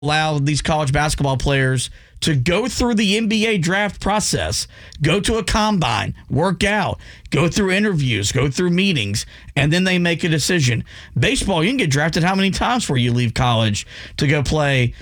allow these college basketball players to go through the NBA draft process, go to a combine, work out, go through interviews, go through meetings, and then they make a decision. Baseball, you can get drafted how many times before you leave college to go play,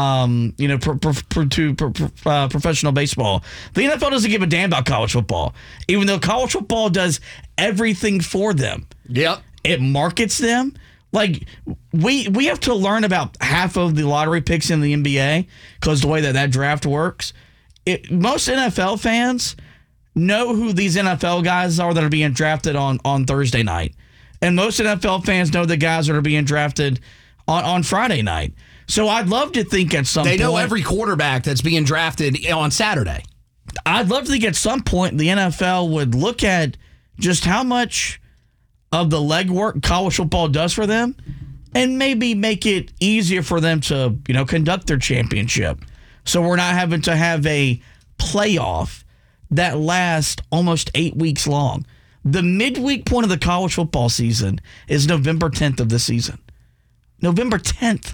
professional baseball. The NFL doesn't give a damn about college football, even though college football does everything for them. Yep. It markets them. Like, we have to learn about half of the lottery picks in the NBA because the way that draft works. Most NFL fans know who these NFL guys are that are being drafted on Thursday night. And most NFL fans know the guys that are being drafted on Friday night. So I'd love to think at some point. They know every quarterback that's being drafted on Saturday. I'd love to think at some point the NFL would look at just how much of the legwork college football does for them and maybe make it easier for them to, conduct their championship. So we're not having to have a playoff that lasts almost 8 weeks long. The midweek point of the college football season is November 10th of the season. November 10th.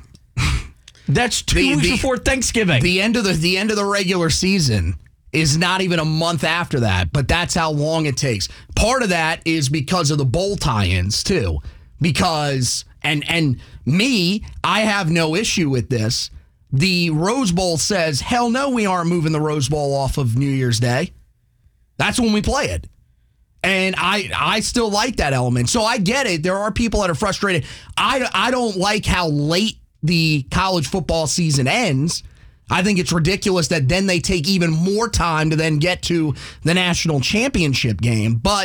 That's two weeks before Thanksgiving. The end of the regular season is not even a month after that, but that's how long it takes. Part of that is because of the bowl tie-ins, too. Because, and me, I have no issue with this. The Rose Bowl says, hell no, we aren't moving the Rose Bowl off of New Year's Day. That's when we play it. And I still like that element. So I get it. There are people that are frustrated. I don't like how late the college football season ends. I think it's ridiculous that then they take even more time to then get to the national championship game. But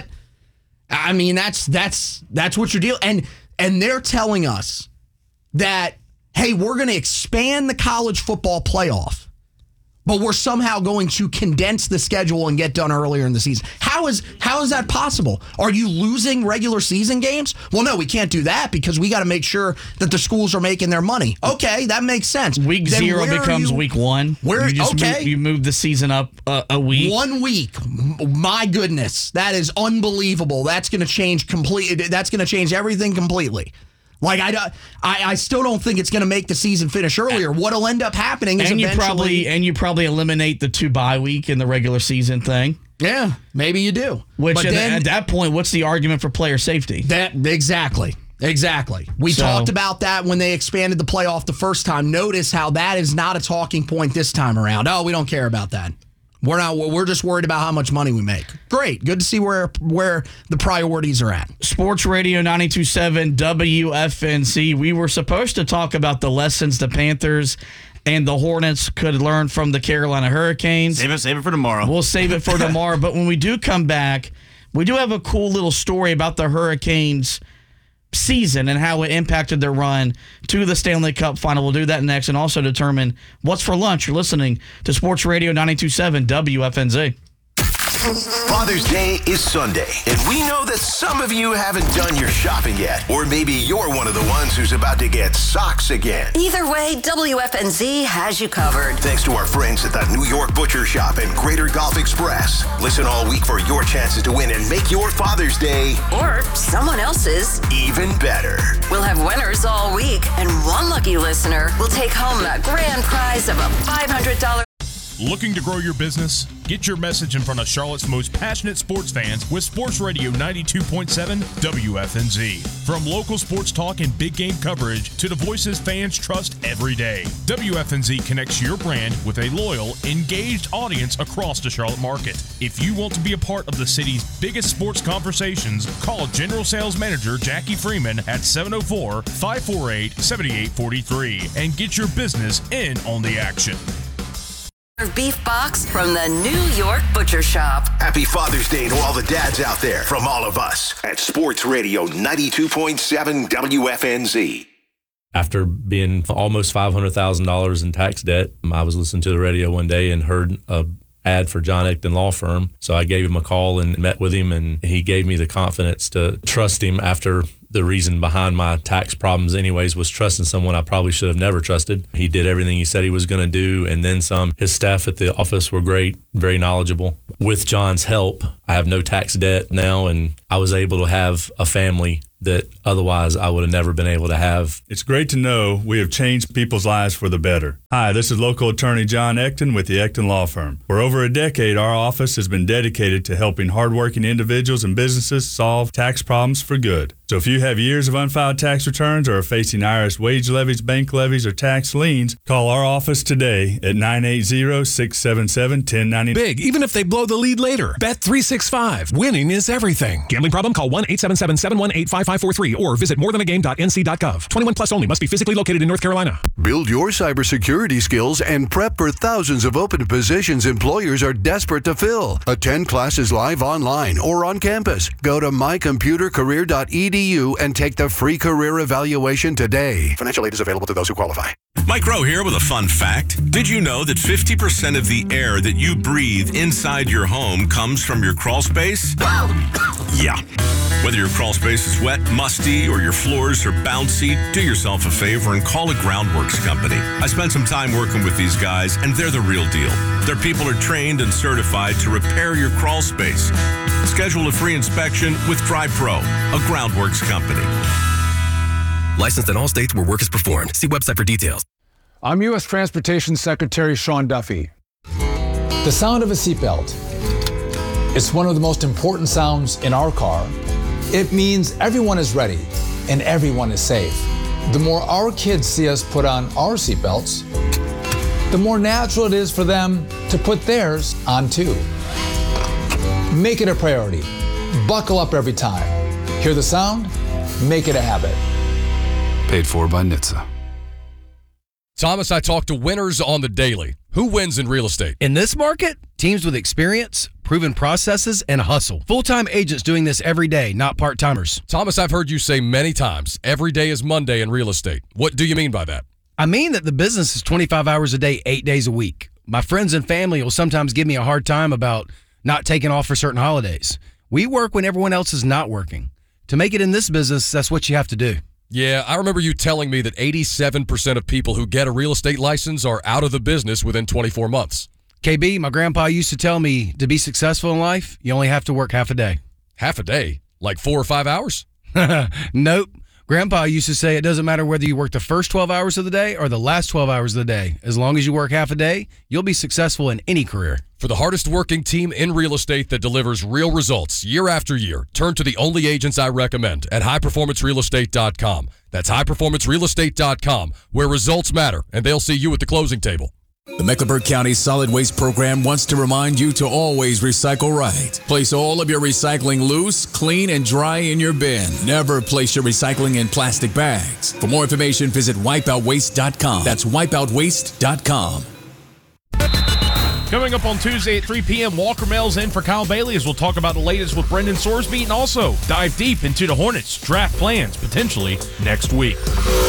I mean, that's what you're dealing. And they're telling us that, hey, we're going to expand the college football playoff, but we're somehow going to condense the schedule and get done earlier in the season. How is that possible? Are you losing regular season games? Well, no, we can't do that because we got to make sure that the schools are making their money. Okay, that makes sense. Week then 0 becomes week 1. You move the season up a week. 1 week. My goodness, that is unbelievable. That's going to change completely. That's going to change everything completely. Like, I still don't think it's going to make the season finish earlier. What'll end up happening is you probably eliminate the 2 bye week in the regular season thing. Yeah, maybe you do. Which at that point, what's the argument for player safety? Exactly. We talked about that when they expanded the playoff the first time. Notice how that is not a talking point this time around. Oh, we don't care about that. We're just worried about how much money we make. Great. Good to see where the priorities are at. Sports Radio 92.7 WFNZ. We were supposed to talk about the lessons the Panthers and the Hornets could learn from the Carolina Hurricanes. Save it for tomorrow. We'll save it for tomorrow. But when we do come back, we do have a cool little story about the Hurricanes season and how it impacted their run to the Stanley Cup final. We'll do that next and also determine what's for lunch. You're listening to Sports Radio 92.7 WFNZ. Father's Day is Sunday, and we know that some of you haven't done your shopping yet, or maybe you're one of the ones who's about to get socks again. Either way, WFNZ has you covered. Thanks to our friends at the New York Butcher Shop and Greater Golf Express. Listen all week for your chances to win and make your Father's Day, or someone else's, even better. We'll have winners all week, and one lucky listener will take home the grand prize of a $500. Looking to grow your business? Get your message in front of Charlotte's most passionate sports fans with Sports Radio 92.7 WFNZ. From local sports talk and big game coverage to the voices fans trust every day, WFNZ connects your brand with a loyal, engaged audience across the Charlotte market. If you want to be a part of the city's biggest sports conversations, call General Sales Manager Jackie Freeman at 704-548-7843 and get your business in on the action. Beef box from the New York Butcher Shop. Happy Father's Day to all the dads out there from all of us at Sports Radio 92.7 WFNZ. After being almost $500,000 in tax debt, I was listening to the radio one day and heard a ad for John Ecton Law Firm. So I gave him a call and met with him, and he gave me the confidence to trust him after the reason behind my tax problems anyways was trusting someone I probably should have never trusted. He did everything he said he was going to do and then some. His staff at the office were great, very knowledgeable. With John's help, I have no tax debt now, and I was able to have a family that otherwise I would have never been able to have. It's great to know we have changed people's lives for the better. Hi, this is local attorney John Ecton with the Ecton Law Firm. For over a decade, our office has been dedicated to helping hardworking individuals and businesses solve tax problems for good. So if you have years of unfiled tax returns or are facing IRS wage levies, bank levies, or tax liens, call our office today at 980-677-1090. Big, even if they blow the lead later. Bet365. Winning is everything. Gambling problem? Call 1-877-718-5543 or visit morethanagame.nc.gov. 21 plus only. Must be physically located in North Carolina. Build your cybersecurity skills and prep for thousands of open positions employers are desperate to fill. Attend classes live online or on campus. Go to mycomputercareer.edu and take the free career evaluation today. Financial aid is available to those who qualify. Mike Rowe here with a fun fact. Did you know that 50% of the air that you breathe inside your home comes from your crawl space? Yeah. Whether your crawl space is wet, musty, or your floors are bouncy, do yourself a favor and call a Groundworks company. I spent some time working with these guys, and they're the real deal. Their people are trained and certified to repair your crawl space. Schedule a free inspection with DryPro, a Groundworks company. Licensed in all states where work is performed. See website for details. I'm U.S. Transportation Secretary Sean Duffy. The sound of a seatbelt. It's one of the most important sounds in our car. It means everyone is ready and everyone is safe. The more our kids see us put on our seatbelts, the more natural it is for them to put theirs on too. Make it a priority. Buckle up every time. Hear the sound? Make it a habit. Paid for by NHTSA. Thomas, I talk to winners on the daily. Who wins in real estate? In this market, teams with experience, proven processes, and hustle. Full-time agents doing this every day, not part-timers. Thomas, I've heard you say many times, every day is Monday in real estate. What do you mean by that? I mean that the business is 25 hours a day, 8 days a week. My friends and family will sometimes give me a hard time about not taking off for certain holidays. We work when everyone else is not working. To make it in this business, that's what you have to do. Yeah, I remember you telling me that 87% of people who get a real estate license are out of the business within 24 months. KB, my grandpa used to tell me to be successful in life, you only have to work half a day. Half a day? Like 4 or 5 hours? Nope. Grandpa used to say it doesn't matter whether you work the first 12 hours of the day or the last 12 hours of the day. As long as you work half a day, you'll be successful in any career. For the hardest working team in real estate that delivers real results year after year, turn to the only agents I recommend at highperformancerealestate.com. That's highperformancerealestate.com, where results matter, and they'll see you at the closing table. The Mecklenburg County Solid Waste Program wants to remind you to always recycle right. Place all of your recycling loose, clean, and dry in your bin. Never place your recycling in plastic bags. For more information, visit wipeoutwaste.com. That's wipeoutwaste.com. Coming up on Tuesday at 3 p.m., Walker Mel's in for Kyle Bailey as we'll talk about the latest with Brendan Sorsby and also dive deep into the Hornets' draft plans potentially next week.